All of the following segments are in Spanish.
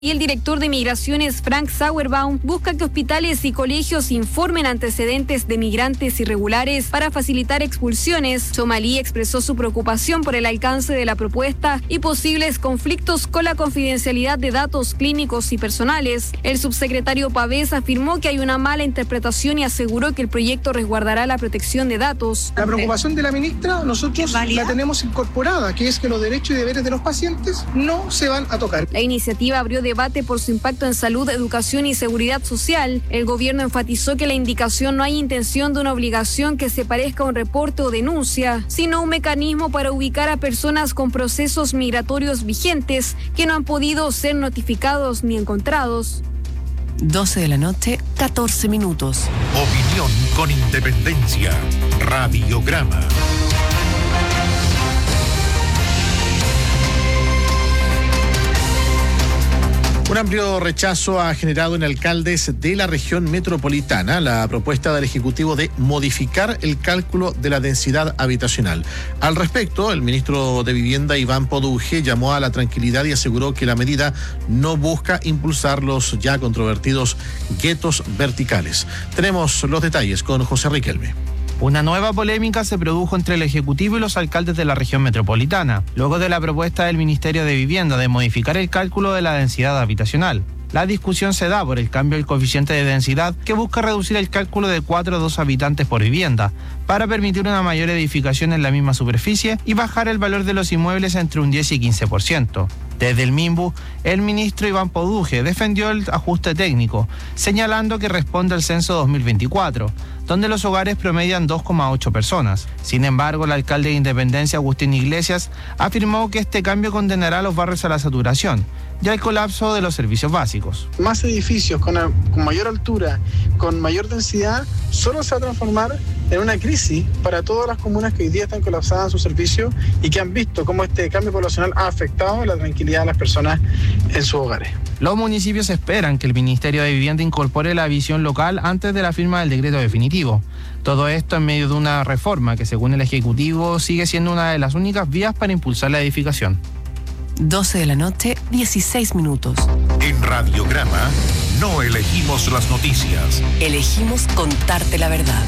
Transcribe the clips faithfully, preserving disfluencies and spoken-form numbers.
Y el director de Migraciones, Frank Sauerbaum, busca que hospitales y colegios informen antecedentes de migrantes irregulares para facilitar expulsiones. Chomalí expresó su preocupación por el alcance de la propuesta y posibles conflictos con la confidencialidad de datos clínicos y personales. El subsecretario Pavés afirmó que hay una mala interpretación y aseguró que el proyecto resguardará la protección de datos. La preocupación de la ministra, nosotros la tenemos incorporada, que es que los derechos y deberes de los pacientes no se van a tocar. La iniciativa abrió debate por su impacto en salud, educación y seguridad social. El gobierno enfatizó que la indicación no hay intención de una obligación que se parezca a un reporte o denuncia, sino un mecanismo para ubicar a personas con procesos migratorios vigentes que no han podido ser notificados ni encontrados. doce de la noche, catorce minutos. Opinión con independencia. Radiograma. Un amplio rechazo ha generado en alcaldes de la región metropolitana la propuesta del Ejecutivo de modificar el cálculo de la densidad habitacional. Al respecto, el ministro de Vivienda, Iván Poduje, llamó a la tranquilidad y aseguró que la medida no busca impulsar los ya controvertidos guetos verticales. Tenemos los detalles con José Riquelme. Una nueva polémica se produjo entre el Ejecutivo y los alcaldes de la región metropolitana, luego de la propuesta del Ministerio de Vivienda de modificar el cálculo de la densidad habitacional. La discusión se da por el cambio del coeficiente de densidad que busca reducir el cálculo de cuatro a dos habitantes por vivienda, para permitir una mayor edificación en la misma superficie y bajar el valor de los inmuebles entre un diez y quince por ciento. Desde el MIMBU, el ministro Iván Poduje defendió el ajuste técnico, señalando que responde al censo dos mil veinticuatro, donde los hogares promedian dos coma ocho personas. Sin embargo, el alcalde de Independencia, Agustín Iglesias, afirmó que este cambio condenará a los barrios a la saturación y al colapso de los servicios básicos. Más edificios con, con mayor altura, con mayor densidad, solo se va a transformar en una crisis para todas las comunas que hoy día están colapsadas en sus servicios y que han visto cómo este cambio poblacional ha afectado la tranquilidad de las personas en sus hogares. Los municipios esperan que el Ministerio de Vivienda incorpore la visión local antes de la firma del decreto definitivo. Todo esto en medio de una reforma que, según el Ejecutivo, sigue siendo una de las únicas vías para impulsar la edificación. doce de la noche, dieciséis minutos. En Radiograma no elegimos las noticias. Elegimos contarte la verdad.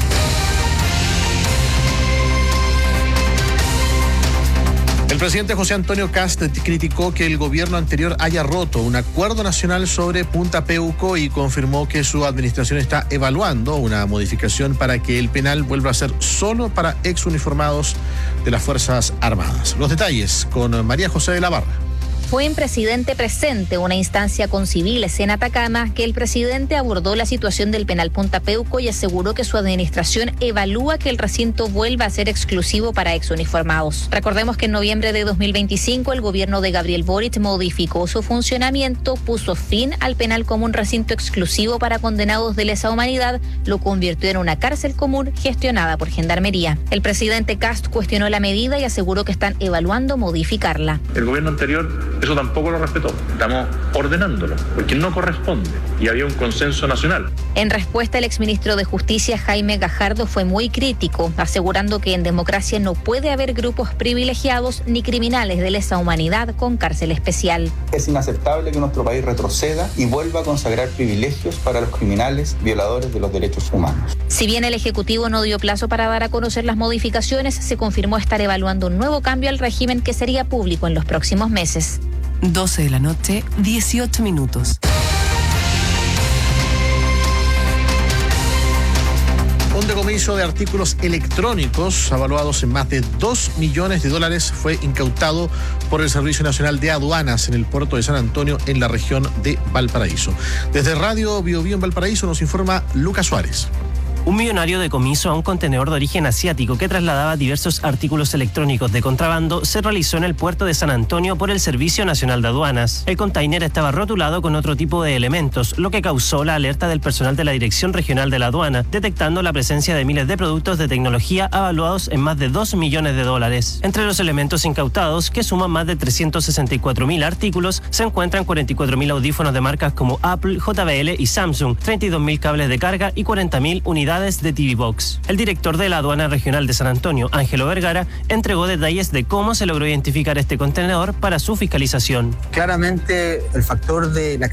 El presidente José Antonio Kast criticó que el gobierno anterior haya roto un acuerdo nacional sobre Punta Peuco y confirmó que su administración está evaluando una modificación para que el penal vuelva a ser solo para exuniformados de las Fuerzas Armadas. Los detalles con María José de la Barra. Fue en Presidente Presente, una instancia con civiles en Atacama, que el presidente abordó la situación del penal Punta Peuco y aseguró que su administración evalúa que el recinto vuelva a ser exclusivo para exuniformados. Recordemos que en noviembre de dos mil veinticinco el gobierno de Gabriel Boric modificó su funcionamiento, puso fin al penal como un recinto exclusivo para condenados de lesa humanidad, lo convirtió en una cárcel común gestionada por Gendarmería. El presidente Kast cuestionó la medida y aseguró que están evaluando modificarla. El gobierno anterior eso tampoco lo respetó. Estamos ordenándolo, porque no corresponde y había un consenso nacional. En respuesta, el exministro de Justicia, Jaime Gajardo, fue muy crítico, asegurando que en democracia no puede haber grupos privilegiados ni criminales de lesa humanidad con cárcel especial. Es inaceptable que nuestro país retroceda y vuelva a consagrar privilegios para los criminales violadores de los derechos humanos. Si bien el Ejecutivo no dio plazo para dar a conocer las modificaciones, se confirmó estar evaluando un nuevo cambio al régimen que sería público en los próximos meses. doce de la noche, dieciocho minutos. Un decomiso de artículos electrónicos avaluados en más de dos millones de dólares fue incautado por el Servicio Nacional de Aduanas en el puerto de San Antonio, en la región de Valparaíso. Desde Radio Bio Bio en Valparaíso nos informa Lucas Suárez. Un millonario decomiso a un contenedor de origen asiático que trasladaba diversos artículos electrónicos de contrabando se realizó en el puerto de San Antonio por el Servicio Nacional de Aduanas. El container estaba rotulado con otro tipo de elementos, lo que causó la alerta del personal de la Dirección Regional de la Aduana, detectando la presencia de miles de productos de tecnología avaluados en más de dos millones de dólares. Entre los elementos incautados, que suman más de trescientos sesenta y cuatro mil artículos, se encuentran cuarenta y cuatro mil audífonos de marcas como Apple, J B L y Samsung, treinta y dos mil cables de carga y cuarenta mil unidades unidades de T V Box. El director de la aduana regional de San Antonio, Ángelo Vergara, entregó detalles de cómo se logró identificar este contenedor para su fiscalización. Claramente el factor de la